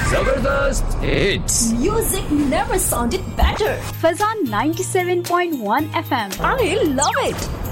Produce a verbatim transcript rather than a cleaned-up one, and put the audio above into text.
जबरदस्त hits. Music never sounded better. Fazan ninety-seven point one F M. I love it.